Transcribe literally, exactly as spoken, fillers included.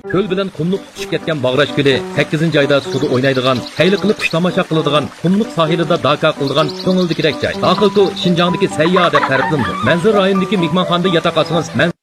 ko'l bilan qumliq tutishib ketgan Bag'rash ko'li, sakkizinchi ayda suvda o'ynaydigan, qayli qilib qush tomosha qiladigan, qumliq sohilida daka qiladigan ko'ngildagidek joy. Daxilku Shinjongdagi sayyo deb ta'riflandi. Manzur rayonidagi mehmonxonada yotoq olsangiz